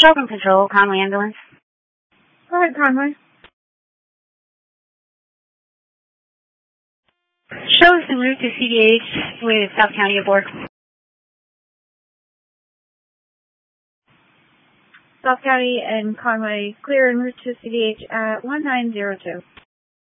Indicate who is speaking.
Speaker 1: Shelburne Patrol, Conway Ambulance.
Speaker 2: Go ahead, Conway.
Speaker 1: Show us en route to CDH with South County aboard.
Speaker 2: South County and Conway clear en route to CDH at 1902.